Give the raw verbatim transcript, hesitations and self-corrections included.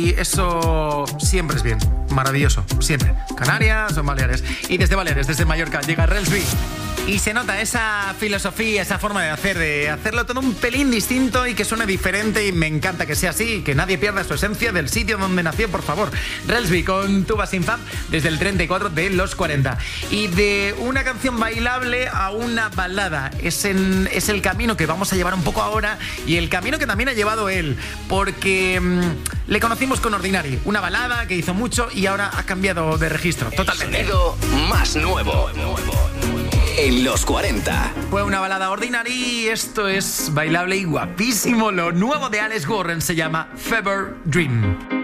Y eso siempre es bien, maravilloso, siempre. Canarias o Baleares. Y desde Baleares, desde Mallorca, llega Relsby. Y se nota esa filosofía, esa forma de hacer, de hacerlo todo un pelín distinto y que suene diferente, y me encanta que sea así, que nadie pierda su esencia del sitio donde nació, por favor. Relsby con Tuba Sin Fab desde el treinta y cuatro de los cuarenta. Y de una canción bailable a una balada, es, en, es el camino que vamos a llevar un poco ahora, y el camino que también ha llevado él, porque mmm, le conocimos con Ordinary, una balada que hizo mucho y ahora ha cambiado de registro, totalmente. El sonido más nuevo en los cuarenta. Fue una balada Ordinary y esto es bailable y guapísimo. Lo nuevo de Alex Warren se llama Fever Dream.